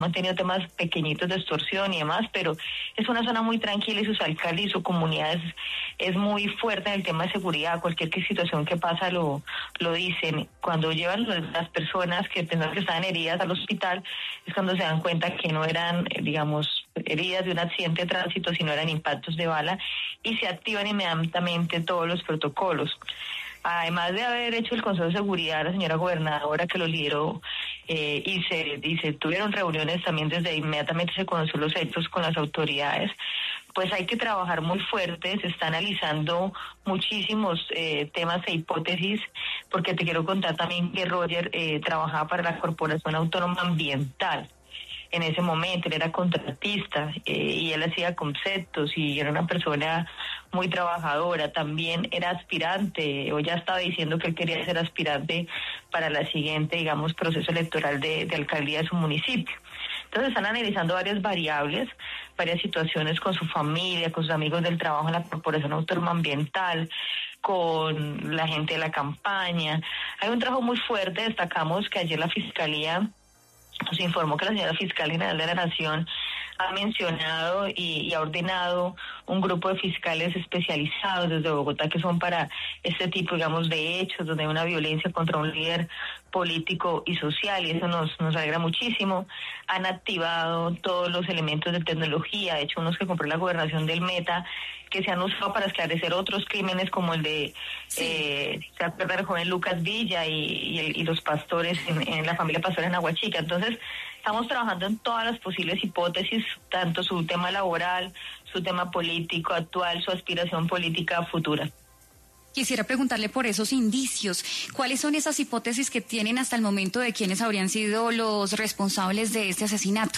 han tenido temas pequeñitos de extorsión y demás, pero es una zona muy tranquila y sus alcaldes y su comunidad es muy fuerte en el tema de seguridad. Cualquier situación que pasa lo dicen. Cuando llevan las personas que pensaban que estaban heridas al hospital, es cuando se dan cuenta que no eran, digamos, heridas de un accidente de tránsito, sino eran impactos de bala, y se activan inmediatamente todos los protocolos. Además de haber hecho el Consejo de Seguridad, la señora gobernadora que lo lideró, y se tuvieron reuniones también desde inmediatamente se conoció los hechos con las autoridades, pues hay que trabajar muy fuerte. Se está analizando muchísimos temas e hipótesis, porque te quiero contar también que Roger trabajaba para la Corporación Autónoma Ambiental. En ese momento él era contratista, y él hacía conceptos y era una persona muy trabajadora. También era aspirante, o ya estaba diciendo que él quería ser aspirante para la siguiente, digamos, proceso electoral de alcaldía de su municipio. Entonces están analizando varias variables, varias situaciones con su familia, con sus amigos del trabajo en la Corporación Autónoma Ambiental, con la gente de la campaña. Hay un trabajo muy fuerte. Destacamos que ayer la Fiscalía nos informó que la señora Fiscal General de la Nación ha mencionado y ha ordenado un grupo de fiscales especializados desde Bogotá, que son para este tipo, digamos, de hechos donde hay una violencia contra un líder político y social, y eso nos alegra muchísimo. Han activado todos los elementos de tecnología, de hecho unos que compró la gobernación del Meta, que se han usado para esclarecer otros crímenes como el de, se acuerda del joven Lucas Villa y los pastores en la familia Pastora en Aguachica. Entonces estamos trabajando en todas las posibles hipótesis, tanto su tema laboral, su tema político actual, su aspiración política futura. Quisiera preguntarle por esos indicios. ¿Cuáles son esas hipótesis que tienen hasta el momento de quiénes habrían sido los responsables de este asesinato?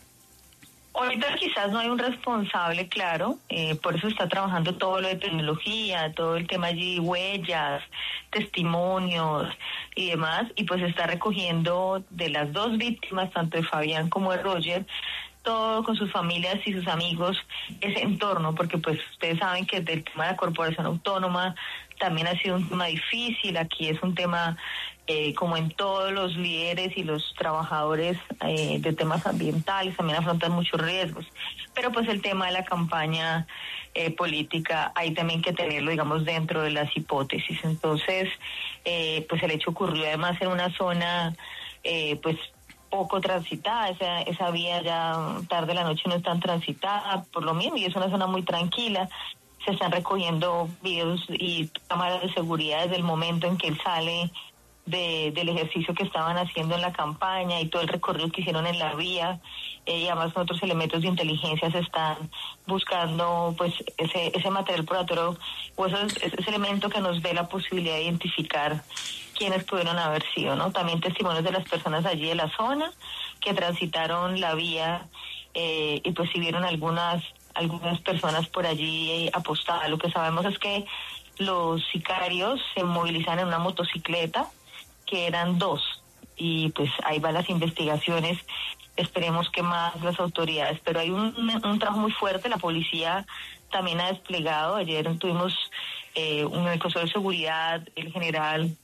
Ahorita quizás no hay un responsable claro, por eso está trabajando todo lo de tecnología, todo el tema allí, huellas, testimonios y demás, y pues está recogiendo de las dos víctimas, tanto de Fabián como de Roger, todo con sus familias y sus amigos, ese entorno, porque pues ustedes saben que del tema de la Corporación Autónoma también ha sido un tema difícil. Aquí es un tema, como en todos los líderes y los trabajadores de temas ambientales, también afrontan muchos riesgos, pero pues el tema de la campaña política hay también que tenerlo, digamos, dentro de las hipótesis. Entonces, pues el hecho ocurrió además en una zona, pues poco transitada, esa vía ya tarde de la noche no es tan transitada por lo mismo, y es una zona muy tranquila. Se están recogiendo videos y cámaras de seguridad desde el momento en que él sale del ejercicio que estaban haciendo en la campaña y todo el recorrido que hicieron en la vía, y además con otros elementos de inteligencia se están buscando pues ese material probatorio o ese elemento que nos dé la posibilidad de identificar quiénes pudieron haber sido, ¿no? También testimonios de las personas allí de la zona que transitaron la vía, y pues si vieron algunas personas por allí apostadas. Lo que sabemos es que los sicarios se movilizan en una motocicleta, que eran dos, y pues ahí van las investigaciones. Esperemos que más las autoridades, pero hay un trabajo muy fuerte. La policía también ha desplegado. Ayer tuvimos un Consejo de Seguridad, el general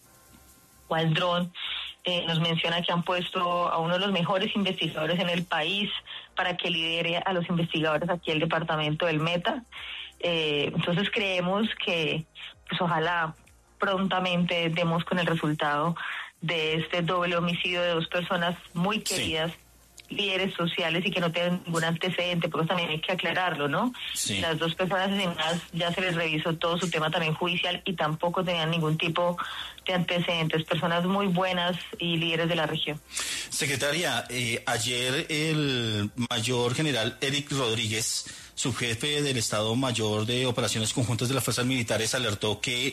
Waldrón nos menciona que han puesto a uno de los mejores investigadores en el país para que lidere a los investigadores aquí el departamento del Meta. Entonces creemos que pues ojalá prontamente demos con el resultado de este doble homicidio de dos personas muy queridas, líderes sociales y que no tienen ningún antecedente, porque también hay que aclararlo, ¿no? Sí. Las dos personas asesinadas ya se les revisó todo su tema también judicial y tampoco tenían ningún tipo de antecedentes, personas muy buenas y líderes de la región. Secretaria, ayer el mayor general Eric Rodríguez, subjefe del Estado Mayor de Operaciones Conjuntas de las Fuerzas Militares, alertó que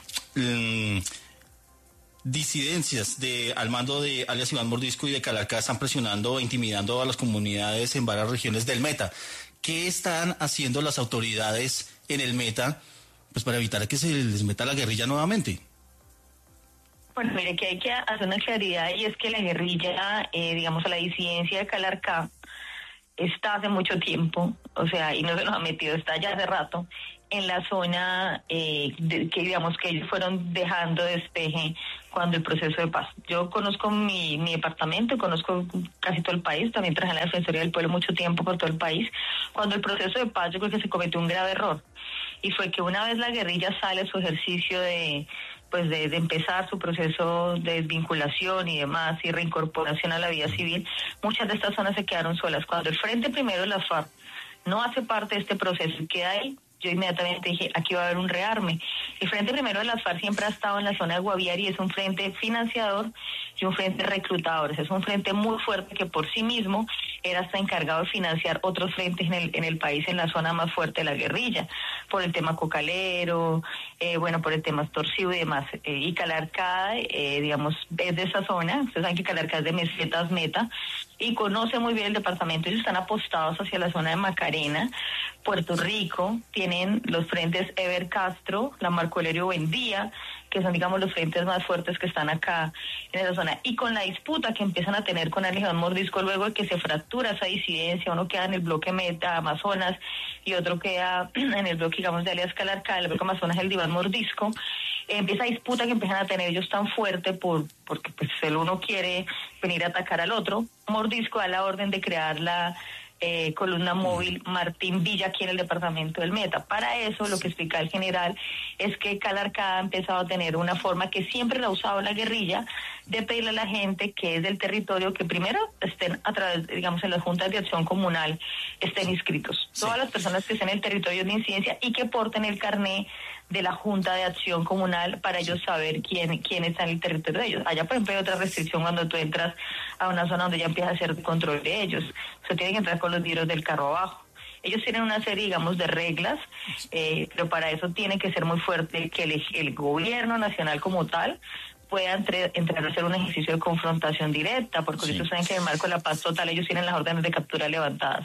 disidencias al mando de alias Iván Mordisco y de Calarcá están presionando e intimidando a las comunidades en varias regiones del Meta. ¿Qué están haciendo las autoridades en el Meta pues para evitar que se les meta la guerrilla nuevamente? Bueno, mire que hay que hacer una claridad, y es que la guerrilla, digamos, a la disidencia de Calarcá, está hace mucho tiempo, o sea, y no se nos ha metido, está ya hace rato, en la zona que digamos que ellos fueron dejando despeje cuando el proceso de paz. Yo conozco mi departamento, conozco casi todo el país, también trabajé en la Defensoría del Pueblo mucho tiempo por todo el país. Cuando el proceso de paz, yo creo que se cometió un grave error, y fue que una vez la guerrilla sale a su ejercicio de empezar su proceso de desvinculación y demás, y reincorporación a la vida civil, muchas de estas zonas se quedaron solas. Cuando el Frente Primero de las FARC no hace parte de este proceso y queda ahí, yo inmediatamente dije, aquí va a haber un rearme. El Frente Primero de las FARC siempre ha estado en la zona de Guaviare y es un frente financiador y un frente reclutador. Es un frente muy fuerte que por sí mismo era hasta encargado de financiar otros frentes en el país, en la zona más fuerte de la guerrilla, por el tema cocalero, por el tema extorsivo y demás. Y Calarcá, digamos, es de esa zona. Ustedes saben que Calarcá es de Mesetas Meta y conoce muy bien el departamento. Ellos están apostados hacia la zona de Macarena, Puerto Rico, tienen los frentes Eber Castro, la Marco Aurelio Buendía, que son, digamos, los frentes más fuertes que están acá en esa zona. Y con la disputa que empiezan a tener con Alias Iván Mordisco, luego de que se fractura esa disidencia, uno queda en el bloque Meta, Amazonas, y otro queda en el bloque, digamos, de Alias Calarcá, el bloque Amazonas, el de Iván Mordisco, empieza disputa que empiezan a tener ellos tan fuerte porque pues el uno quiere venir a atacar al otro. Mordisco da la orden de crear la columna móvil Martín Villa aquí en el departamento del Meta. Para eso, lo que explica el general es que Calarcá ha empezado a tener una forma que siempre la ha usado la guerrilla, de pedirle a la gente que es del territorio que primero estén a través, digamos, en las juntas de acción comunal, estén inscritos. Sí. Todas las personas que estén en el territorio de incidencia y que porten el carné de la Junta de Acción Comunal para ellos saber quién está en el territorio de ellos. Allá, por ejemplo, hay otra restricción cuando tú entras a una zona donde ya empieza a hacer control de ellos. O sea, tienen que entrar con los vidrios del carro abajo. Ellos tienen una serie, digamos, de reglas, pero para eso tiene que ser muy fuerte que el gobierno nacional como tal pueda entrar a hacer un ejercicio de confrontación directa, porque ellos saben que en el marco de la paz total ellos tienen las órdenes de captura levantadas.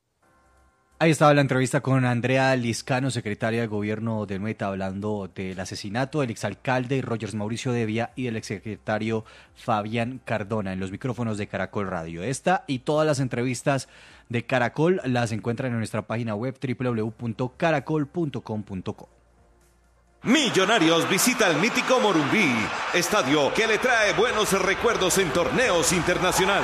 Ahí estaba la entrevista con Andrea Liscano, secretaria de Gobierno del Meta, hablando del asesinato del exalcalde Rogers Mauricio Devia y del exsecretario Fabián Cardona en los micrófonos de Caracol Radio. Esta y todas las entrevistas de Caracol las encuentran en nuestra página web www.caracol.com.co. Millonarios visita el mítico Morumbí, estadio que le trae buenos recuerdos en torneos internacionales.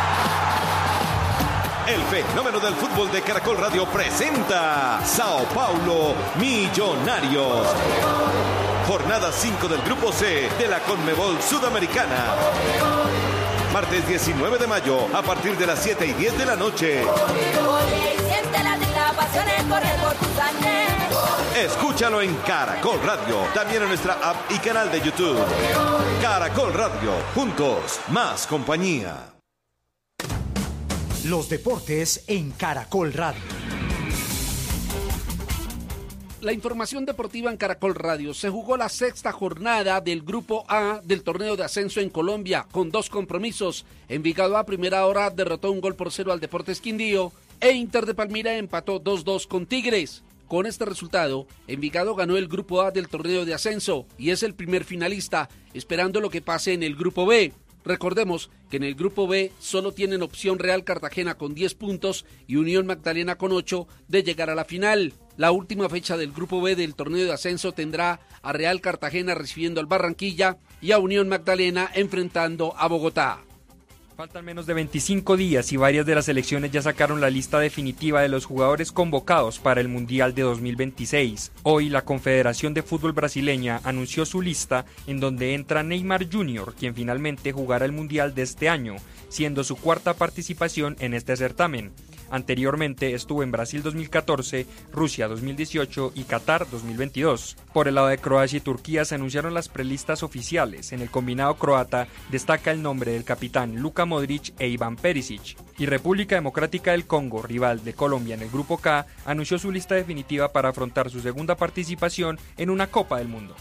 El fenómeno del fútbol de Caracol Radio presenta Sao Paulo Millonarios. Jornada 5 del Grupo C de la Conmebol Sudamericana. Martes 19 de mayo a partir de las 7:10 de la noche. Escúchalo en Caracol Radio, también en nuestra app y canal de YouTube. Caracol Radio, juntos, más compañía. Los deportes en Caracol Radio. La información deportiva en Caracol Radio. Se jugó la sexta jornada del Grupo A del torneo de ascenso en Colombia, con 2 compromisos. Envigado a primera hora derrotó 1-0 al Deportes Quindío e Inter de Palmira empató 2-2 con Tigres. Con este resultado, Envigado ganó el Grupo A del torneo de ascenso y es el primer finalista, esperando lo que pase en el Grupo B. Recordemos que en el Grupo B solo tienen opción Real Cartagena con 10 puntos y Unión Magdalena con 8 de llegar a la final. La última fecha del Grupo B del torneo de ascenso tendrá a Real Cartagena recibiendo al Barranquilla y a Unión Magdalena enfrentando a Bogotá. Faltan menos de 25 días y varias de las selecciones ya sacaron la lista definitiva de los jugadores convocados para el Mundial de 2026. Hoy la Confederación de Fútbol Brasileña anunció su lista en donde entra Neymar Jr., quien finalmente jugará el Mundial de este año, siendo su cuarta participación en este certamen. Anteriormente estuvo en Brasil 2014, Rusia 2018 y Qatar 2022. Por el lado de Croacia y Turquía se anunciaron las prelistas oficiales. En el combinado croata destaca el nombre del capitán Luka Modric e Iván Perisic. Y República Democrática del Congo, rival de Colombia en el Grupo K, anunció su lista definitiva para afrontar su segunda participación en una Copa del Mundo.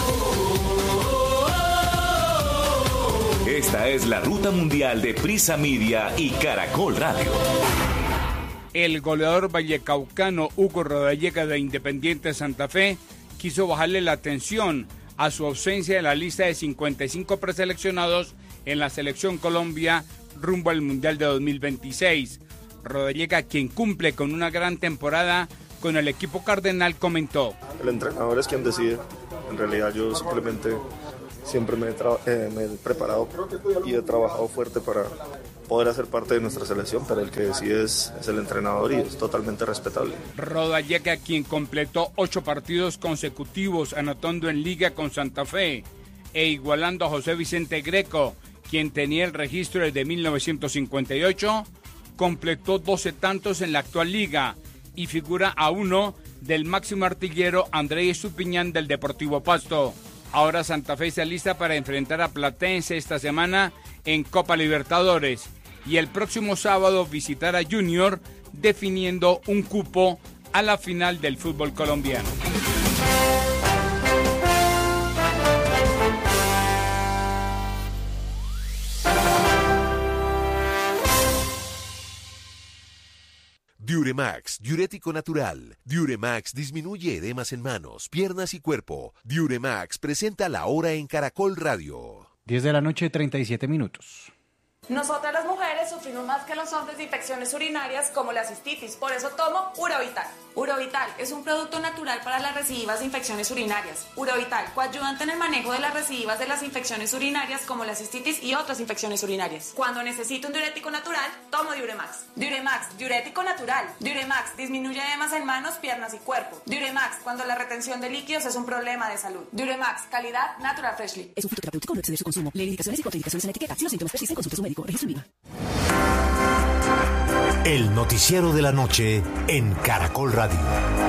Esta es la ruta mundial de Prisa Media y Caracol Radio. El goleador vallecaucano Hugo Rodallega de Independiente Santa Fe quiso bajarle la atención a su ausencia en la lista de 55 preseleccionados en la Selección Colombia rumbo al Mundial de 2026. Rodallega, quien cumple con una gran temporada con el equipo cardenal, comentó: el entrenador es quien decide. En realidad yo simplemente siempre me he preparado y he trabajado fuerte para poder hacer parte de nuestra selección, pero el que decide es el entrenador y es totalmente respetable. Rodallega, quien completó 8 partidos consecutivos anotando en Liga con Santa Fe e igualando a José Vicente Greco, quien tenía el registro desde 1958, completó 12 tantos en la actual liga y figura a uno del máximo artillero Andrés Estupiñán del Deportivo Pasto. Ahora Santa Fe se alista para enfrentar a Platense esta semana en Copa Libertadores y el próximo sábado visitar a Junior, definiendo un cupo a la final del fútbol colombiano. Diuremax, diurético natural. Diuremax disminuye edemas en manos, piernas y cuerpo. Diuremax presenta La Hora en Caracol Radio. 10 de la noche, 37 minutos. Nosotras las mujeres sufrimos más que los hombres de infecciones urinarias como la cistitis, por eso tomo Urovital. Urovital es un producto natural para las recidivas de infecciones urinarias. Urovital, coayudante en el manejo de las recidivas de las infecciones urinarias como la cistitis y otras infecciones urinarias. Cuando necesito un diurético natural, tomo Diuremax. Diuremax, diurético natural. Diuremax disminuye edemas en manos, piernas y cuerpo. Diuremax, cuando la retención de líquidos es un problema de salud. Diuremax, calidad Natural Freshly. Es un fruto terapéutico, no excede su consumo. Lee indicaciones y contraindicaciones en la etiqueta. Si los síntomas persisten, consulte a su médico. Registro INVIMA. El noticiero de la noche en Caracol Radio.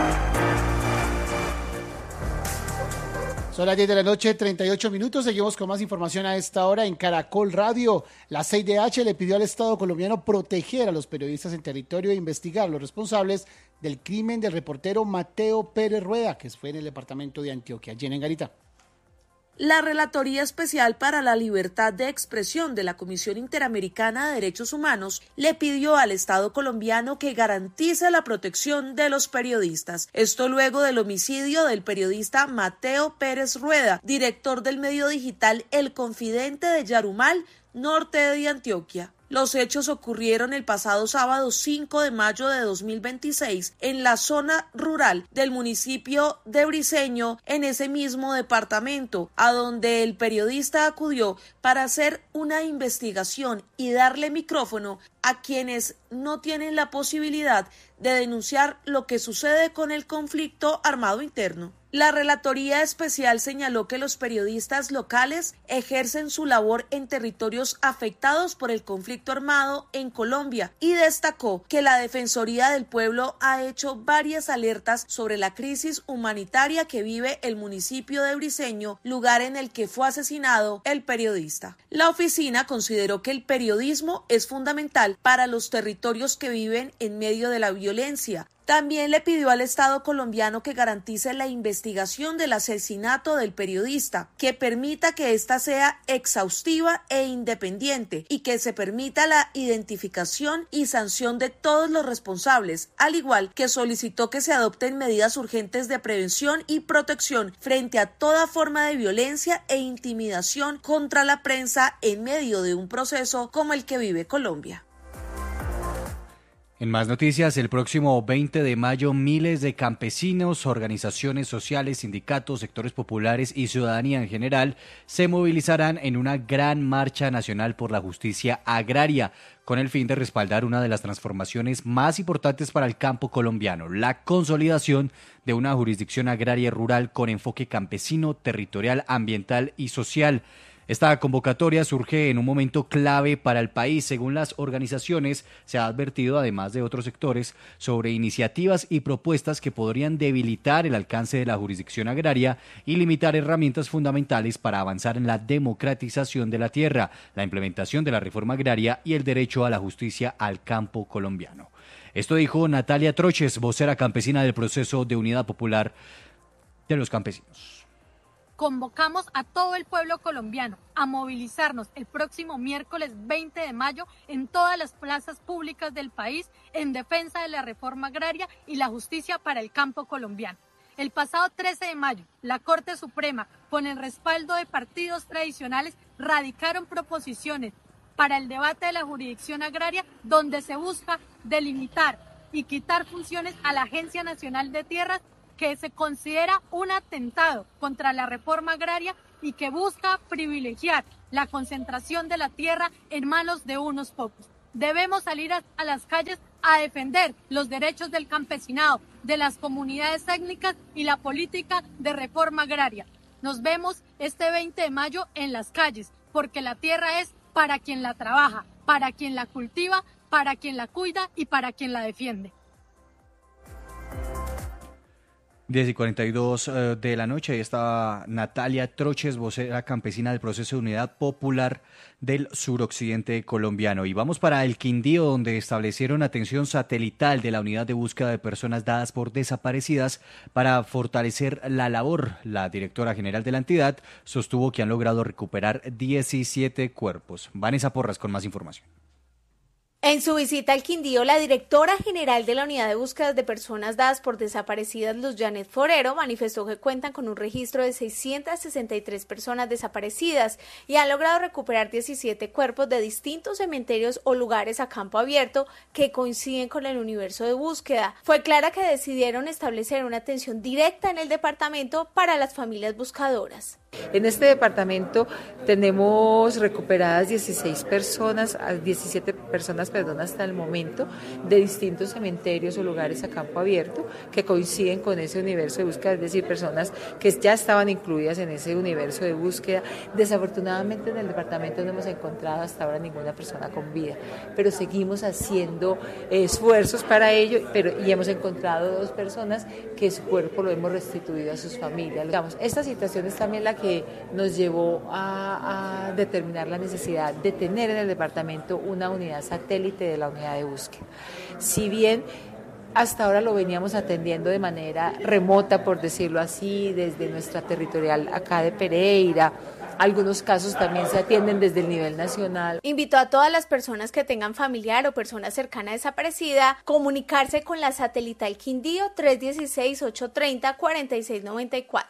Son las 10 de la noche, 38 minutos. Seguimos con más información a esta hora en Caracol Radio. La CIDH le pidió al Estado colombiano proteger a los periodistas en territorio e investigar a los responsables del crimen del reportero Mateo Pérez Rueda, que fue en el departamento de Antioquia. Jenny Garita. La Relatoría Especial para la Libertad de Expresión de la Comisión Interamericana de Derechos Humanos le pidió al Estado colombiano que garantice la protección de los periodistas. Esto luego del homicidio del periodista Mateo Pérez Rueda, director del medio digital El Confidente de Yarumal, norte de Antioquia. Los hechos ocurrieron el pasado sábado 5 de mayo de 2026 en la zona rural del municipio de Briceño, en ese mismo departamento, a donde el periodista acudió para hacer una investigación y darle micrófono a quienes no tienen la posibilidad de denunciar lo que sucede con el conflicto armado interno. La Relatoría Especial señaló que los periodistas locales ejercen su labor en territorios afectados por el conflicto armado en Colombia y destacó que la Defensoría del Pueblo ha hecho varias alertas sobre la crisis humanitaria que vive el municipio de Briceño, lugar en el que fue asesinado el periodista. La oficina consideró que el periodismo es fundamental para los territorios que viven en medio de la violencia. También le pidió al Estado colombiano que garantice la investigación del asesinato del periodista, que permita que ésta sea exhaustiva e independiente y que se permita la identificación y sanción de todos los responsables, al igual que solicitó que se adopten medidas urgentes de prevención y protección frente a toda forma de violencia e intimidación contra la prensa en medio de un proceso como el que vive Colombia. En más noticias, el próximo 20 de mayo miles de campesinos, organizaciones sociales, sindicatos, sectores populares y ciudadanía en general se movilizarán en una gran marcha nacional por la justicia agraria, con el fin de respaldar una de las transformaciones más importantes para el campo colombiano, la consolidación de una jurisdicción agraria rural con enfoque campesino, territorial, ambiental y social. Esta convocatoria surge en un momento clave para el país. Según las organizaciones, se ha advertido, además de otros sectores, sobre iniciativas y propuestas que podrían debilitar el alcance de la jurisdicción agraria y limitar herramientas fundamentales para avanzar en la democratización de la tierra, la implementación de la reforma agraria y el derecho a la justicia al campo colombiano. Esto dijo Natalia Troches, vocera campesina del Proceso de Unidad Popular de los Campesinos. Convocamos a todo el pueblo colombiano a movilizarnos el próximo miércoles 20 de mayo en todas las plazas públicas del país en defensa de la reforma agraria y la justicia para el campo colombiano. El pasado 13 de mayo, la Corte Suprema, con el respaldo de partidos tradicionales, radicaron proposiciones para el debate de la jurisdicción agraria, donde se busca delimitar y quitar funciones a la Agencia Nacional de Tierras, que se considera un atentado contra la reforma agraria y que busca privilegiar la concentración de la tierra en manos de unos pocos. Debemos salir a las calles a defender los derechos del campesinado, de las comunidades étnicas y la política de reforma agraria. Nos vemos este 20 de mayo en las calles, porque la tierra es para quien la trabaja, para quien la cultiva, para quien la cuida y para quien la defiende. 10:42 de la noche, ahí estaba Natalia Troches, vocera campesina del Proceso de Unidad Popular del suroccidente colombiano. Y vamos para el Quindío, donde establecieron atención satelital de la unidad de búsqueda de personas dadas por desaparecidas para fortalecer la labor. La directora general de la entidad sostuvo que han logrado recuperar 17 cuerpos. Vanessa Porras con más información. En su visita al Quindío, la directora general de la Unidad de Búsquedas de Personas Dadas por Desaparecidas, Luz Janet Forero, manifestó que cuentan con un registro de 663 personas desaparecidas y han logrado recuperar 17 cuerpos de distintos cementerios o lugares a campo abierto que coinciden con el universo de búsqueda. Fue clara que decidieron establecer una atención directa en el departamento para las familias buscadoras. En este departamento tenemos recuperadas 17 personas hasta el momento, de distintos cementerios o lugares a campo abierto que coinciden con ese universo de búsqueda, es decir, personas que ya estaban incluidas en ese universo de búsqueda. Desafortunadamente en el departamento no hemos encontrado hasta ahora ninguna persona con vida, pero seguimos haciendo esfuerzos para ello, y hemos encontrado 2 personas que su cuerpo lo hemos restituido a sus familias. Digamos, esta situación es también la que nos llevó a determinar la necesidad de tener en el departamento una unidad satélite de la unidad de búsqueda. Si bien hasta ahora lo veníamos atendiendo de manera remota, por decirlo así, desde nuestra territorial acá de Pereira, algunos casos también se atienden desde el nivel nacional. Invitó a todas las personas que tengan familiar o persona cercana desaparecida a comunicarse con la satelital Quindío 316-830-4694.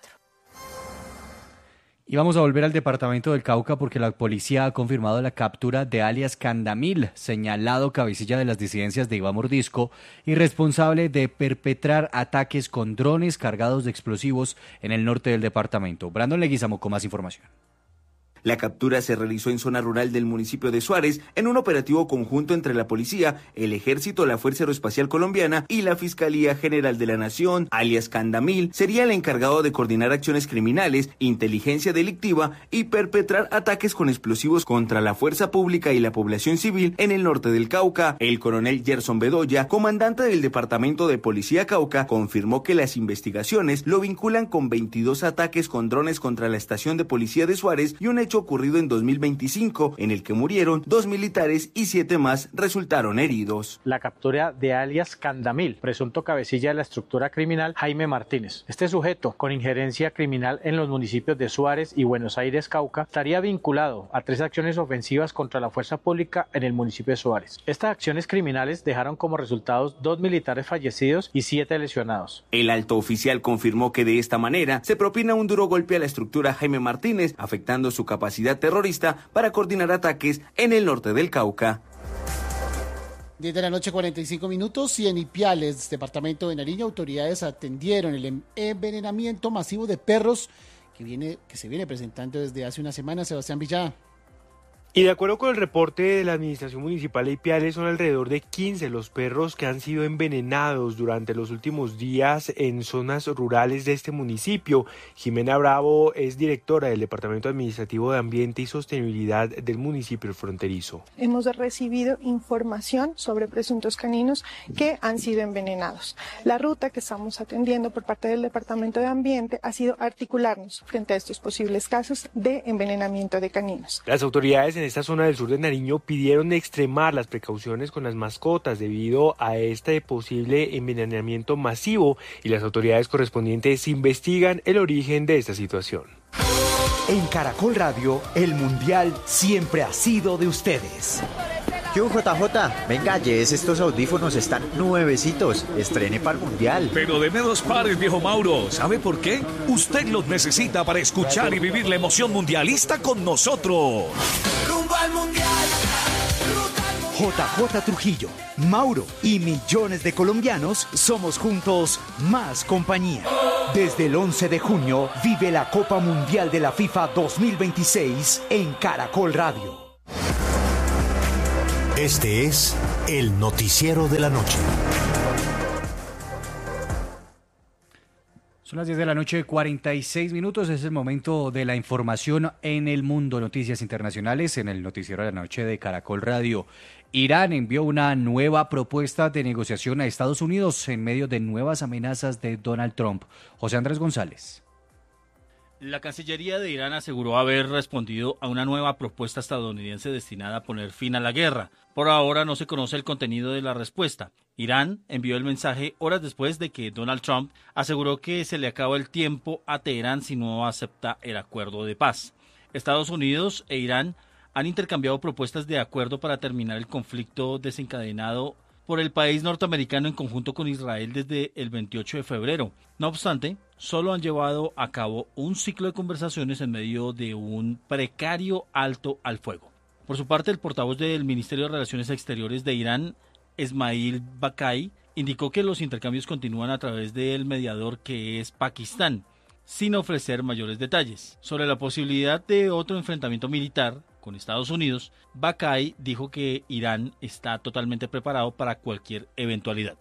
Y vamos a volver al departamento del Cauca porque la policía ha confirmado la captura de alias Candamil, señalado cabecilla de las disidencias de Iván Mordisco y responsable de perpetrar ataques con drones cargados de explosivos en el norte del departamento. Brandon Leguizamo con más información. La captura se realizó en zona rural del municipio de Suárez en un operativo conjunto entre la policía, el ejército, la Fuerza Aeroespacial Colombiana y la Fiscalía General de la Nación. Alias Candamil sería el encargado de coordinar acciones criminales, inteligencia delictiva y perpetrar ataques con explosivos contra la fuerza pública y la población civil en el norte del Cauca. El coronel Gerson Bedoya, comandante del Departamento de Policía Cauca, confirmó que las investigaciones lo vinculan con 22 ataques con drones contra la estación de policía de Suárez y un hecho ocurrido en 2025, en el que murieron 2 militares y 7 más resultaron heridos. La captura de alias Candamil, presunto cabecilla de la estructura criminal Jaime Martínez. Este sujeto, con injerencia criminal en los municipios de Suárez y Buenos Aires, Cauca, estaría vinculado a 3 acciones ofensivas contra la fuerza pública en el municipio de Suárez. Estas acciones criminales dejaron como resultados 2 militares fallecidos y 7 lesionados. El alto oficial confirmó que de esta manera se propina un duro golpe a la estructura Jaime Martínez, afectando su capacidad terrorista para coordinar ataques en el norte del Cauca. 10 de la noche, 45 minutos, y en Ipiales, departamento de Nariño, autoridades atendieron el envenenamiento masivo de perros que se viene presentando desde hace una semana. Sebastián Villada. Y de acuerdo con el reporte de la Administración Municipal de Ipiales, son alrededor de 15 los perros que han sido envenenados durante los últimos días en zonas rurales de este municipio. Jimena Bravo es directora del Departamento Administrativo de Ambiente y Sostenibilidad del municipio fronterizo. Hemos recibido información sobre presuntos caninos que han sido envenenados. La ruta que estamos atendiendo por parte del Departamento de Ambiente ha sido articularnos frente a estos posibles casos de envenenamiento de caninos. Las autoridades en esta zona del sur de Nariño pidieron extremar las precauciones con las mascotas debido a este posible envenenamiento masivo, y las autoridades correspondientes investigan el origen de esta situación. En Caracol Radio, el Mundial siempre ha sido de ustedes. ¿Qué hubo, JJ? Venga, llévese estos audífonos, están nuevecitos. Estrene para el Mundial. Pero deme 2 pares, viejo Mauro. ¿Sabe por qué? Usted los necesita para escuchar y vivir la emoción mundialista con nosotros. Rumbo al Mundial. JJ Trujillo, Mauro y millones de colombianos somos juntos más compañía. Desde el 11 de junio vive la Copa Mundial de la FIFA 2026 en Caracol Radio. Este es el noticiero de la noche. Son las 10 de la noche, 46 minutos. Es el momento de la información en el mundo. Noticias internacionales en el noticiero de la noche de Caracol Radio. Irán envió una nueva propuesta de negociación a Estados Unidos en medio de nuevas amenazas de Donald Trump. José Andrés González. La Cancillería de Irán aseguró haber respondido a una nueva propuesta estadounidense destinada a poner fin a la guerra. Por ahora no se conoce el contenido de la respuesta. Irán envió el mensaje horas después de que Donald Trump aseguró que se le acaba el tiempo a Teherán si no acepta el acuerdo de paz. Estados Unidos e Irán han intercambiado propuestas de acuerdo para terminar el conflicto desencadenado por el país norteamericano en conjunto con Israel desde el 28 de febrero. No obstante, solo han llevado a cabo un ciclo de conversaciones en medio de un precario alto al fuego. Por su parte, el portavoz del Ministerio de Relaciones Exteriores de Irán, Esmail Bakai, indicó que los intercambios continúan a través del mediador que es Pakistán, sin ofrecer mayores detalles. Sobre la posibilidad de otro enfrentamiento militar con Estados Unidos, Bakai dijo que Irán está totalmente preparado para cualquier eventualidad.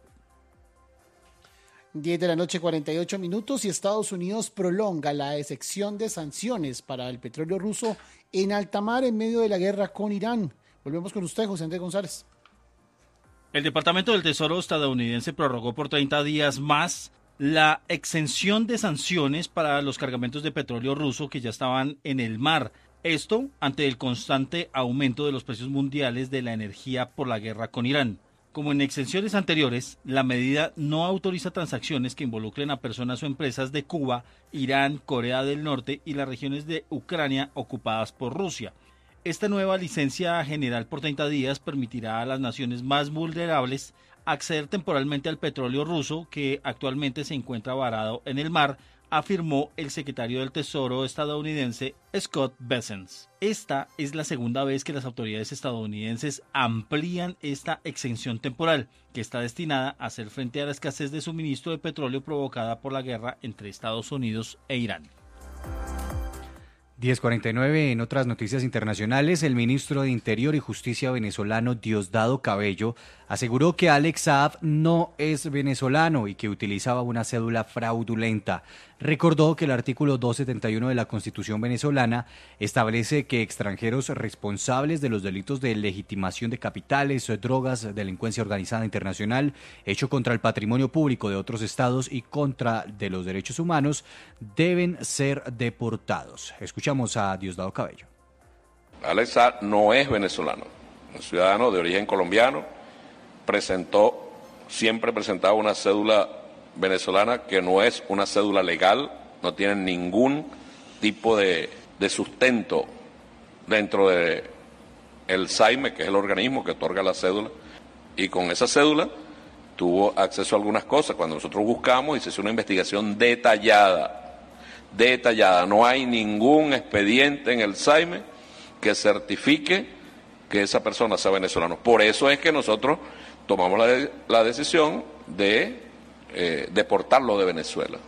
10 de la noche, 48 minutos, y Estados Unidos prolonga la exención de sanciones para el petróleo ruso en alta mar en medio de la guerra con Irán. Volvemos con usted, José Andrés González. El Departamento del Tesoro estadounidense prorrogó por 30 días más la exención de sanciones para los cargamentos de petróleo ruso que ya estaban en el mar. Esto ante el constante aumento de los precios mundiales de la energía por la guerra con Irán. Como en exenciones anteriores, la medida no autoriza transacciones que involucren a personas o empresas de Cuba, Irán, Corea del Norte y las regiones de Ucrania ocupadas por Rusia. Esta nueva licencia general por 30 días permitirá a las naciones más vulnerables acceder temporalmente al petróleo ruso que actualmente se encuentra varado en el mar, afirmó el secretario del Tesoro estadounidense Scott Bessent. Esta es la segunda vez que las autoridades estadounidenses amplían esta exención temporal, que está destinada a hacer frente a la escasez de suministro de petróleo provocada por la guerra entre Estados Unidos e Irán. 10:49 en otras noticias internacionales, el ministro de Interior y Justicia venezolano Diosdado Cabello aseguró que Alex Saab no es venezolano y que utilizaba una cédula fraudulenta. Recordó que el artículo 271 de la Constitución venezolana establece que extranjeros responsables de los delitos de legitimación de capitales, drogas, delincuencia organizada internacional, hecho contra el patrimonio público de otros estados y contra de los derechos humanos deben ser deportados. Escuchamos a Diosdado Cabello. Alex Saab no es venezolano, es ciudadano de origen colombiano, siempre presentaba una cédula venezolana que no es una cédula legal, no tiene ningún tipo de sustento dentro de el SAIME, que es el organismo que otorga la cédula, y con esa cédula tuvo acceso a algunas cosas. Cuando nosotros buscamos y se hizo una investigación detallada, no hay ningún expediente en el SAIME que certifique que esa persona sea venezolana. Por eso es que nosotros tomamos la decisión de deportarlo de Venezuela.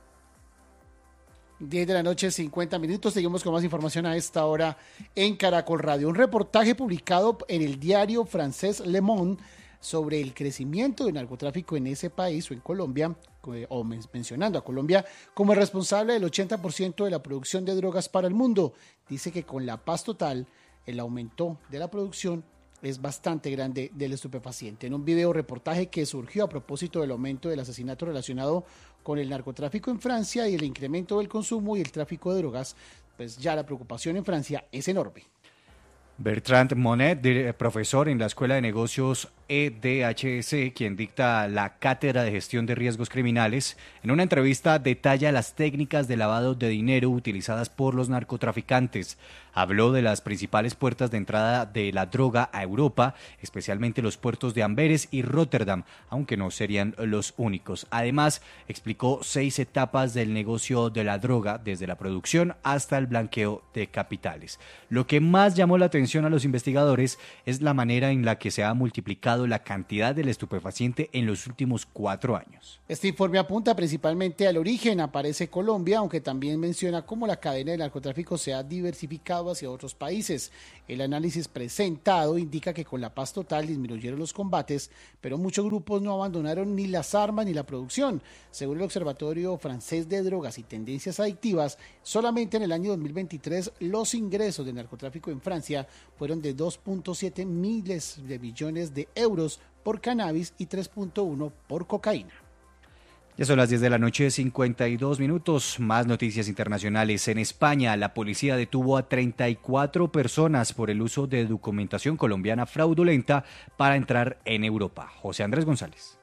10 de la noche, 50 minutos. Seguimos con más información a esta hora en Caracol Radio. Un reportaje publicado en el diario francés Le Monde sobre el crecimiento del narcotráfico en ese país o en Colombia, o mencionando a Colombia como el responsable del 80% de la producción de drogas para el mundo. Dice que con la paz total, el aumento de la producción es bastante grande del estupefaciente. En un video reportaje que surgió a propósito del aumento del asesinato relacionado con el narcotráfico en Francia y el incremento del consumo y el tráfico de drogas, pues ya la preocupación en Francia es enorme. Bertrand Monet, profesor en la Escuela de Negocios EDHS, quien dicta la Cátedra de Gestión de Riesgos Criminales, en una entrevista detalla las técnicas de lavado de dinero utilizadas por los narcotraficantes. Habló de las principales puertas de entrada de la droga a Europa, especialmente los puertos de Amberes y Rotterdam, aunque no serían los únicos. Además, explicó 6 etapas del negocio de la droga, desde la producción hasta el blanqueo de capitales. Lo que más llamó la atención a los investigadores es la manera en la que se ha multiplicado la cantidad del estupefaciente en los últimos 4 años. Este informe apunta principalmente al origen, aparece Colombia, aunque también menciona cómo la cadena del narcotráfico se ha diversificado hacia otros países. El análisis presentado indica que con la paz total disminuyeron los combates, pero muchos grupos no abandonaron ni las armas ni la producción. Según el Observatorio Francés de Drogas y Tendencias Adictivas, solamente en el año 2023 los ingresos de narcotráfico en Francia fueron de 2.7 miles de billones de euros por cannabis y 3.1 por cocaína. Ya son las 10 de la noche, 52 minutos. Más noticias internacionales. En España, la policía detuvo a 34 personas por el uso de documentación colombiana fraudulenta para entrar en Europa. José Andrés González.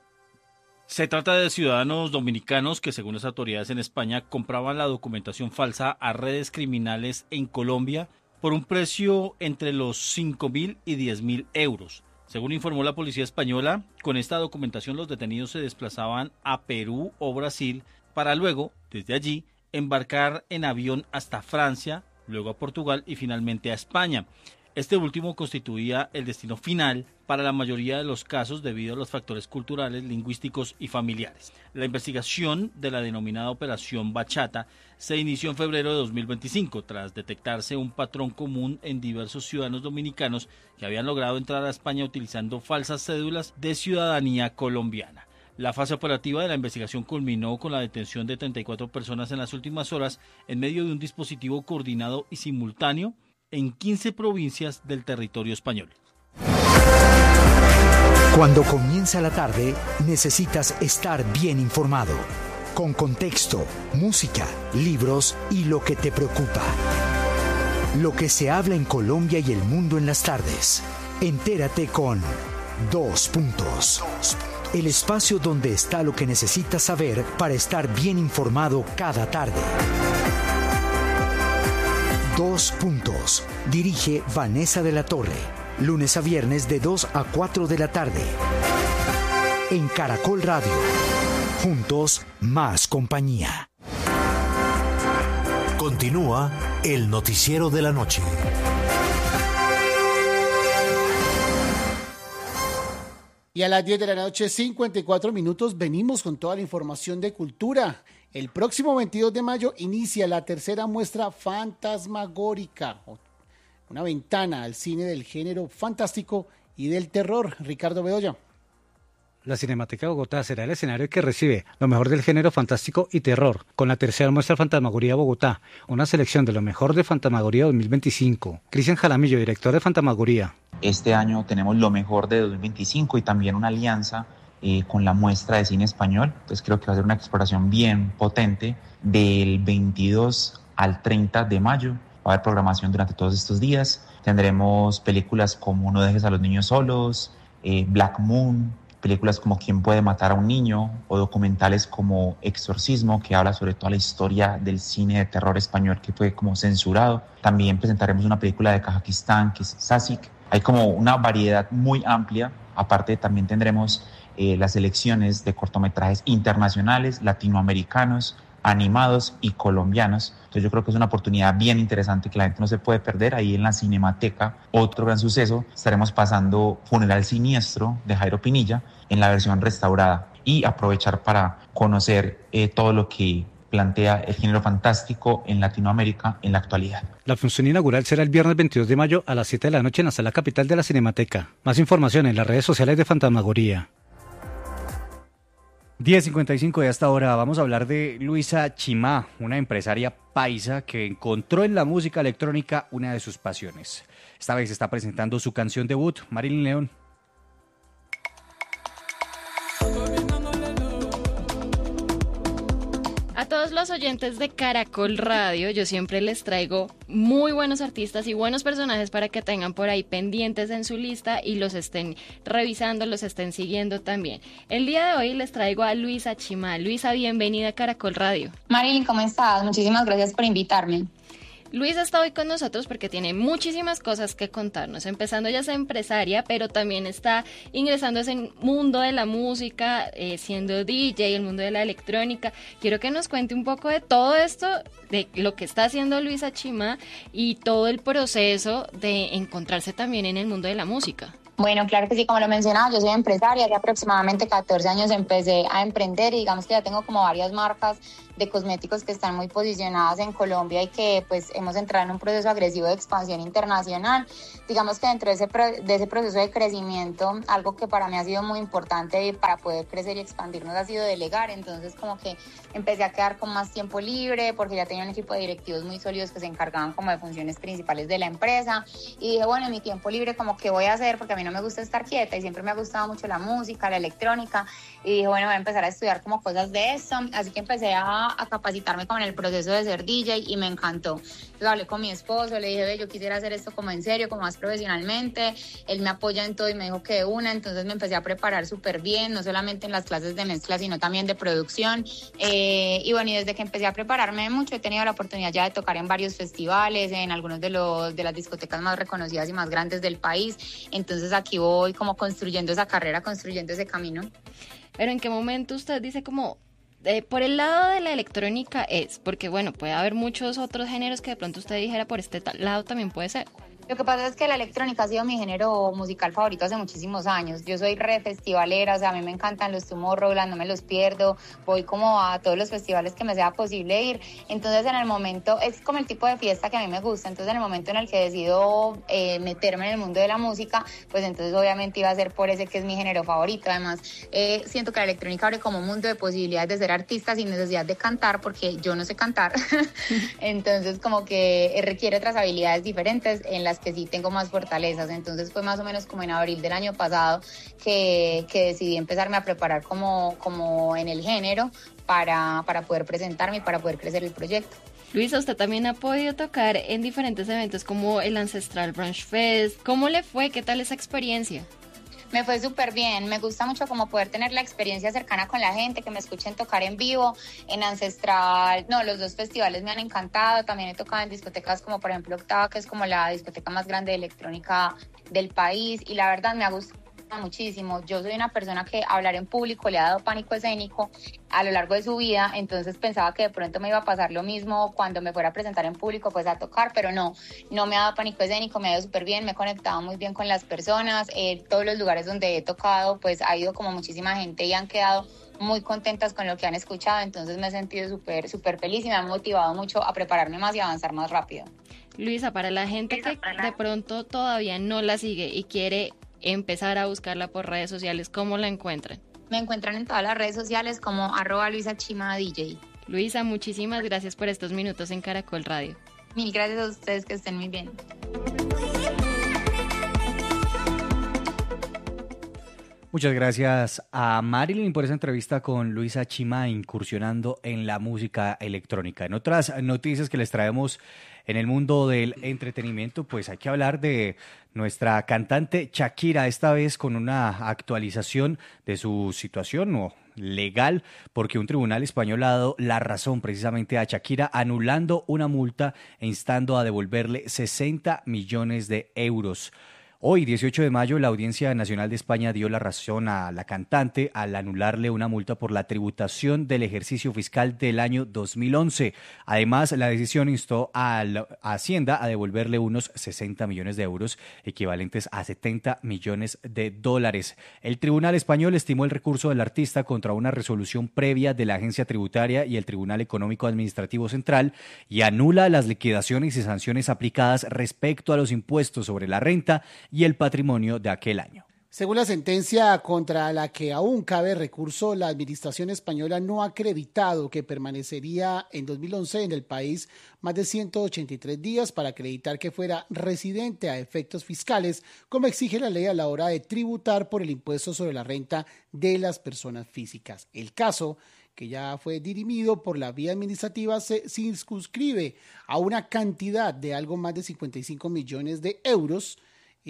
Se trata de ciudadanos dominicanos que, según las autoridades en España, compraban la documentación falsa a redes criminales en Colombia por un precio entre los 5.000 y 10.000 euros. Según informó la policía española, con esta documentación los detenidos se desplazaban a Perú o Brasil para luego, desde allí, embarcar en avión hasta Francia, luego a Portugal y finalmente a España. Este último constituía el destino final para la mayoría de los casos debido a los factores culturales, lingüísticos y familiares. La investigación de la denominada Operación Bachata se inició en febrero de 2025 tras detectarse un patrón común en diversos ciudadanos dominicanos que habían logrado entrar a España utilizando falsas cédulas de ciudadanía colombiana. La fase operativa de la investigación culminó con la detención de 34 personas en las últimas horas en medio de un dispositivo coordinado y simultáneo en 15 provincias del territorio español. Cuando comienza la tarde, necesitas estar bien informado, con contexto, música, libros y lo que te preocupa. Lo que se habla en Colombia y el mundo en las tardes. Entérate con 2 Puntos. El espacio donde está lo que necesitas saber para estar bien informado cada tarde. 2 Puntos. Dirige Vanessa de la Torre. Lunes a viernes de 2 a 4 de la tarde. En Caracol Radio. Juntos, más compañía. Continúa el noticiero de la noche. Y a las 10 de la noche, 54 minutos, venimos con toda la información de cultura. El próximo 22 de mayo inicia la tercera muestra Fantasmagórica, una ventana al cine del género fantástico y del terror. Ricardo Bedoya. La Cinemateca de Bogotá será el escenario que recibe lo mejor del género fantástico y terror, con la tercera muestra Fantasmagoría Bogotá, una selección de lo mejor de Fantasmagoría 2025. Cristian Jaramillo, director de Fantasmagoría. Este año tenemos lo mejor de 2025 y también una alianza con la muestra de cine español. Entonces creo que va a ser una exploración bien potente del 22 al 30 de mayo. Va a haber programación durante todos estos días. Tendremos películas como No dejes a los niños solos, Black Moon, películas como ¿Quién puede matar a un niño? O documentales como Exorcismo, que habla sobre toda la historia del cine de terror español que fue como censurado. También presentaremos una película de Kazajistán que es Sasik. Hay como una variedad muy amplia. Aparte también tendremos las selecciones de cortometrajes internacionales, latinoamericanos, animados y colombianos. Entonces yo creo que es una oportunidad bien interesante que la gente no se puede perder. Ahí en la Cinemateca, otro gran suceso, estaremos pasando Funeral Siniestro de Jairo Pinilla en la versión restaurada y aprovechar para conocer todo lo que plantea el género fantástico en Latinoamérica en la actualidad. La función inaugural será el viernes 22 de mayo a las 7 de la noche en la sala capital de la Cinemateca. Más información en las redes sociales de Fantasmagoría. 10:55 de esta hora vamos a hablar de Luisa Chimá, una empresaria paisa que encontró en la música electrónica una de sus pasiones. Esta vez está presentando su canción debut, Marilyn León. A todos los oyentes de Caracol Radio, yo siempre les traigo muy buenos artistas y buenos personajes para que tengan por ahí pendientes en su lista y los estén revisando, los estén siguiendo también. El día de hoy les traigo a Luisa Chima. Luisa, bienvenida a Caracol Radio. Marilyn, ¿cómo estás? Muchísimas gracias por invitarme. Luisa está hoy con nosotros porque tiene muchísimas cosas que contarnos, empezando ya es empresaria, pero también está ingresando a ese mundo de la música, siendo DJ, el mundo de la electrónica. Quiero que nos cuente un poco de todo esto, de lo que está haciendo Luisa Chima y todo el proceso de encontrarse también en el mundo de la música. Bueno, claro que sí, como lo mencionaba, yo soy empresaria, hace aproximadamente 14 años empecé a emprender y digamos que ya tengo como varias marcas de cosméticos que están muy posicionadas en Colombia y que pues hemos entrado en un proceso agresivo de expansión internacional. Digamos que dentro de ese proceso de crecimiento, algo que para mí ha sido muy importante para poder crecer y expandirnos ha sido delegar. Entonces como que empecé a quedar con más tiempo libre porque ya tenía un equipo de directivos muy sólidos que se encargaban como de funciones principales de la empresa y dije, bueno, en mi tiempo libre como que voy a hacer, porque a mí no me gusta estar quieta y siempre me ha gustado mucho la música, la electrónica, y dije, bueno, voy a empezar a estudiar como cosas de eso, así que empecé a capacitarme como en el proceso de ser DJ y me encantó. Entonces hablé con mi esposo, le dije, ve, yo quisiera hacer esto como en serio, como más profesionalmente, él me apoya en todo y me dijo que de una, entonces me empecé a preparar súper bien, no solamente en las clases de mezcla, sino también de producción, y bueno, y desde que empecé a prepararme mucho, he tenido la oportunidad ya de tocar en varios festivales, en algunos de las discotecas más reconocidas y más grandes del país, entonces aquí voy como construyendo esa carrera, construyendo ese camino. Pero ¿en qué momento usted dice como, por el lado de la electrónica es? Porque bueno, puede haber muchos otros géneros que de pronto usted dijera por este lado también puede ser. Lo que pasa es que la electrónica ha sido mi género musical favorito hace muchísimos años. Yo soy re festivalera, o sea, a mí me encantan los Tomorrowland, no me los pierdo. Voy como a todos los festivales que me sea posible ir. Entonces, en el momento, es como el tipo de fiesta que a mí me gusta. Entonces, en el momento en el que decido meterme en el mundo de la música, pues entonces obviamente iba a ser por ese que es mi género favorito. Además, siento que la electrónica abre como un mundo de posibilidades de ser artista sin necesidad de cantar, porque yo no sé cantar. Entonces, como que requiere otras habilidades diferentes en las que sí tengo más fortalezas. Entonces fue más o menos como en abril del año pasado que decidí empezarme a preparar como en el género para poder presentarme y para poder crecer el proyecto. Luisa, usted también ha podido tocar en diferentes eventos como el Ancestral Brunch Fest. ¿Cómo le fue? ¿Qué tal esa experiencia? Me fue súper bien, me gusta mucho como poder tener la experiencia cercana con la gente, que me escuchen tocar en vivo, en Ancestral, no, los dos festivales me han encantado, también he tocado en discotecas como por ejemplo Octava, que es como la discoteca más grande de electrónica del país, y la verdad me ha gustado muchísimo. Yo soy una persona que hablar en público le ha dado pánico escénico a lo largo de su vida, entonces pensaba que de pronto me iba a pasar lo mismo cuando me fuera a presentar en público, pues a tocar, pero no me ha dado pánico escénico, me ha ido súper bien, me he conectado muy bien con las personas, todos los lugares donde he tocado, pues ha ido como muchísima gente y han quedado muy contentas con lo que han escuchado, entonces me he sentido súper feliz y me ha motivado mucho a prepararme más y avanzar más rápido. Luisa, para la gente que de pronto todavía no la sigue y quiere empezar a buscarla por redes sociales, ¿cómo la encuentran? Me encuentran en todas las redes sociales como @LuisaChimaDJ. Luisa, muchísimas gracias por estos minutos en Caracol Radio. Mil gracias a ustedes, que estén muy bien. Muchas gracias a Marilyn por esa entrevista con Luisa Chima, incursionando en la música electrónica. En otras noticias que les traemos en el mundo del entretenimiento, pues hay que hablar de nuestra cantante Shakira, esta vez con una actualización de su situación legal, porque un tribunal español ha dado la razón precisamente a Shakira, anulando una multa e instando a devolverle 60 millones de euros. Hoy, 18 de mayo, la Audiencia Nacional de España dio la razón a la cantante al anularle una multa por la tributación del ejercicio fiscal del año 2011. Además, la decisión instó a Hacienda a devolverle unos 60 millones de euros, equivalentes a 70 millones de dólares. El Tribunal Español estimó el recurso del artista contra una resolución previa de la Agencia Tributaria y el Tribunal Económico Administrativo Central y anula las liquidaciones y sanciones aplicadas respecto a los impuestos sobre la renta y el patrimonio de aquel año. Según la sentencia contra la que aún cabe recurso, la administración española no ha acreditado que permanecería en 2011 en el país más de 183 días para acreditar que fuera residente a efectos fiscales, como exige la ley a la hora de tributar por el impuesto sobre la renta de las personas físicas. El caso, que ya fue dirimido por la vía administrativa, se circunscribe a una cantidad de algo más de 55 millones de euros,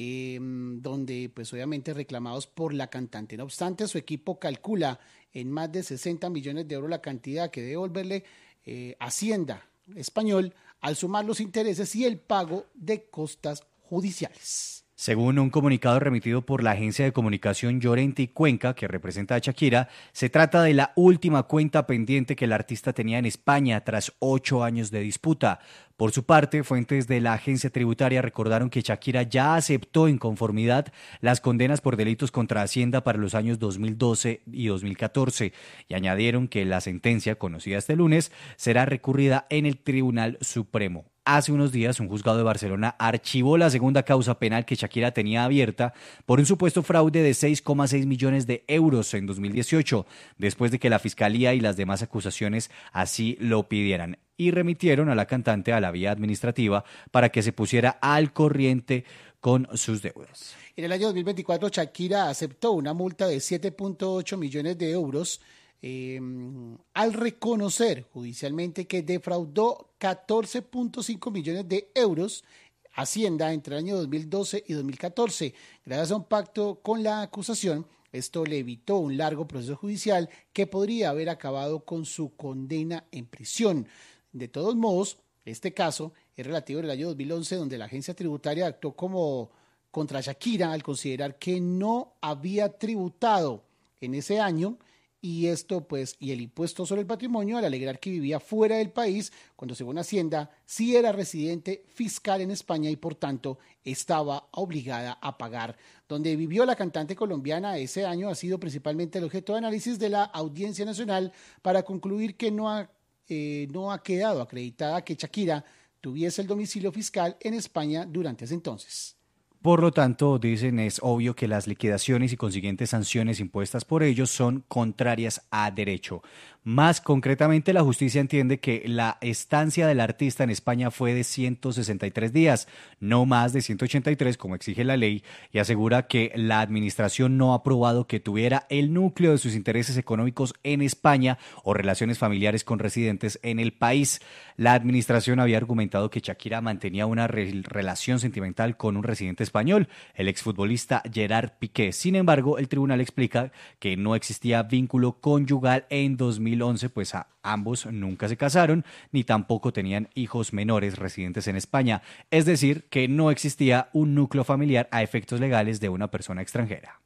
donde pues obviamente reclamados por la cantante. No obstante, su equipo calcula en más de 60 millones de euros la cantidad que debe devolverle Hacienda español al sumar los intereses y el pago de costas judiciales. Según un comunicado remitido por la agencia de comunicación Llorente y Cuenca, que representa a Shakira, se trata de la última cuenta pendiente que el artista tenía en España tras 8 años de disputa. Por su parte, fuentes de la agencia tributaria recordaron que Shakira ya aceptó en conformidad las condenas por delitos contra Hacienda para los años 2012 y 2014 y añadieron que la sentencia, conocida este lunes, será recurrida en el Tribunal Supremo. Hace unos días, un juzgado de Barcelona archivó la segunda causa penal que Shakira tenía abierta por un supuesto fraude de 6,6 millones de euros en 2018, después de que la Fiscalía y las demás acusaciones así lo pidieran, y remitieron a la cantante a la vía administrativa para que se pusiera al corriente con sus deudas. En el año 2024, Shakira aceptó una multa de 7.8 millones de euros al reconocer judicialmente que defraudó 14.5 millones de euros Hacienda entre el año 2012 y 2014. Gracias a un pacto con la acusación, esto le evitó un largo proceso judicial que podría haber acabado con su condena en prisión. De todos modos, este caso es relativo al año 2011, donde la agencia tributaria actuó como contra Shakira al considerar que no había tributado en ese año y el impuesto sobre el patrimonio al alegar que vivía fuera del país cuando, según Hacienda, sí era residente fiscal en España y por tanto estaba obligada a pagar. Donde vivió la cantante colombiana ese año ha sido principalmente el objeto de análisis de la Audiencia Nacional para concluir que no ha quedado acreditada que Shakira tuviese el domicilio fiscal en España durante ese entonces. Por lo tanto, dicen, es obvio que las liquidaciones y consiguientes sanciones impuestas por ellos son contrarias a derecho. Más concretamente, la justicia entiende que la estancia del artista en España fue de 163 días, no más de 183 como exige la ley, y asegura que la administración no ha probado que tuviera el núcleo de sus intereses económicos en España o relaciones familiares con residentes en el país. La administración había argumentado que Shakira mantenía una relación sentimental con un residente español, el exfutbolista Gerard Piqué. Sin embargo, el tribunal explica que no existía vínculo conyugal en 2011, pues ambos nunca se casaron ni tampoco tenían hijos menores residentes en España. Es decir, que no existía un núcleo familiar a efectos legales de una persona extranjera.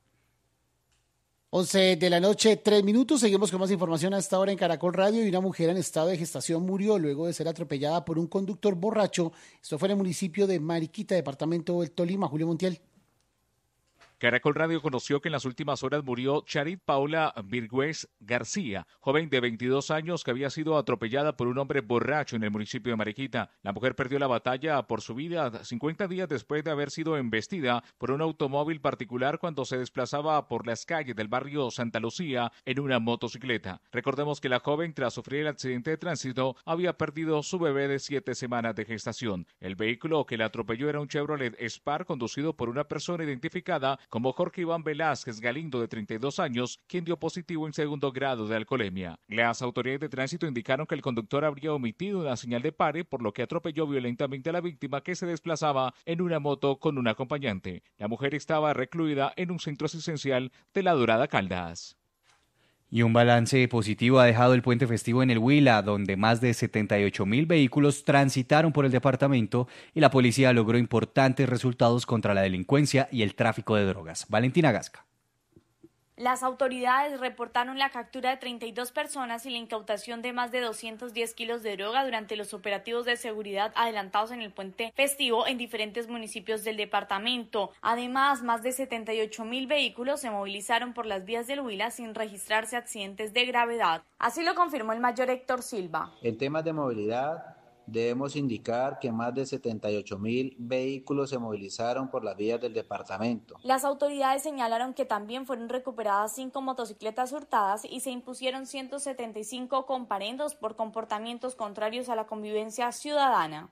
11 de la noche, 3 minutos. Seguimos con más información a esta hora en Caracol Radio. Y una mujer en estado de gestación murió luego de ser atropellada por un conductor borracho. Esto fue en el municipio de Mariquita, departamento del Tolima. Julio Montiel. Caracol Radio conoció que en las últimas horas murió Charit Paula Virgüez García, joven de 22 años que había sido atropellada por un hombre borracho en el municipio de Mariquita. La mujer perdió la batalla por su vida 50 días después de haber sido embestida por un automóvil particular cuando se desplazaba por las calles del barrio Santa Lucía en una motocicleta. Recordemos que la joven, tras sufrir el accidente de tránsito, había perdido su bebé de 7 semanas de gestación. El vehículo que la atropelló era un Chevrolet Spark conducido por una persona identificada como Jorge Iván Velázquez Galindo, de 32 años, quien dio positivo en 2º grado de alcoholemia. Las autoridades de tránsito indicaron que el conductor habría omitido una señal de pare, por lo que atropelló violentamente a la víctima, que se desplazaba en una moto con un acompañante. La mujer estaba recluida en un centro asistencial de La Dorada, Caldas. Y un balance positivo ha dejado el puente festivo en el Huila, donde más de 78.000 vehículos transitaron por el departamento y la policía logró importantes resultados contra la delincuencia y el tráfico de drogas. Valentina Gasca. Las autoridades reportaron la captura de 32 personas y la incautación de más de 210 kilos de droga durante los operativos de seguridad adelantados en el puente festivo en diferentes municipios del departamento. Además, más de 78.000 vehículos se movilizaron por las vías del Huila sin registrarse accidentes de gravedad. Así lo confirmó el mayor Héctor Silva. En temas de movilidad, debemos indicar que más de 78.000 vehículos se movilizaron por las vías del departamento. Las autoridades señalaron que también fueron recuperadas 5 motocicletas hurtadas y se impusieron 175 comparendos por comportamientos contrarios a la convivencia ciudadana.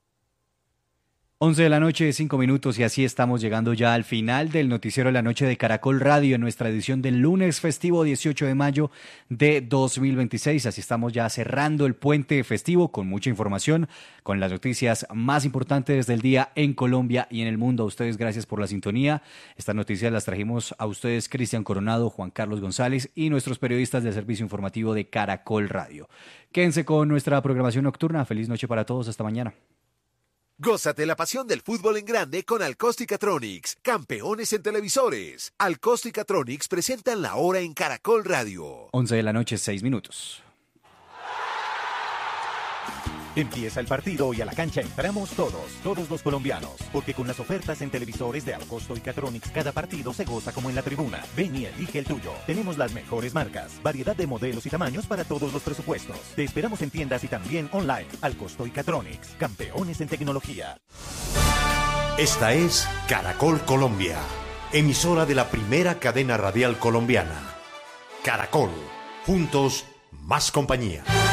11 de la noche, 5 minutos, y así estamos llegando ya al final del Noticiero de la Noche de Caracol Radio en nuestra edición del lunes festivo 18 de mayo de 2026. Así estamos ya cerrando el puente festivo con mucha información, con las noticias más importantes del día en Colombia y en el mundo. A ustedes, gracias por la sintonía. Estas noticias las trajimos a ustedes Cristian Coronado, Juan Carlos González y nuestros periodistas del servicio informativo de Caracol Radio. Quédense con nuestra programación nocturna. Feliz noche para todos. Hasta mañana. Gózate la pasión del fútbol en grande con Alcosticatronics, campeones en televisores. Alcosticatronics presentan la hora en Caracol Radio. 11 de la noche, 6 minutos. Empieza el partido y a la cancha entramos todos los colombianos, porque con las ofertas en televisores de Alcosto y Catronics, cada partido se goza como en la tribuna. Ven y elige el tuyo. Tenemos las mejores marcas, variedad de modelos y tamaños para todos los presupuestos. Te esperamos en tiendas y también online. Alcosto y Catronics, campeones en tecnología. Esta es Caracol Colombia, emisora de la primera cadena radial colombiana. Caracol, juntos, más compañía.